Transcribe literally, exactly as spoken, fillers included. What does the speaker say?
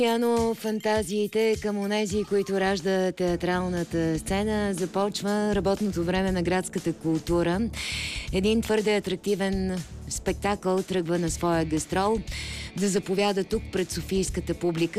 Яно фантазиите към онези, които ражда театралната сцена, започва работното време на градската култура. Един твърде атрактивен спектакъл тръгва на своя гастрол да заповяда тук пред софийската публика.